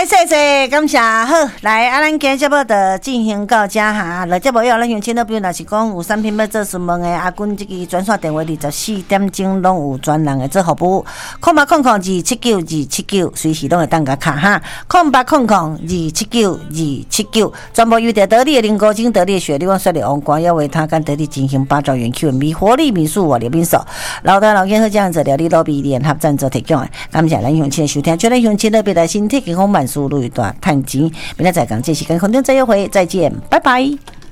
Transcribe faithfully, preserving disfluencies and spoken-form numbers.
谢谢，感谢。好，来，啊，咱今日节目就进行到这哈。来节目以后，咱乡亲那边若是讲有产品要做询问的，阿君这个专线电话二十四点钟拢有专人的做服务。空八空空二七九二七九，随时拢会当甲卡哈。空八空空二七九二七九，全部优点得力的零高精得力的雪，力旺率的王光，要为他跟得力进行八兆元 Q 米活力民宿我刘斌手，老大老健和这样子料理老比联合赞助提供的。感谢咱乡亲的收听，祝咱乡亲特别来身体健康万事如意大赚钱。明天再讲，这时间空中再约会，再见，拜拜。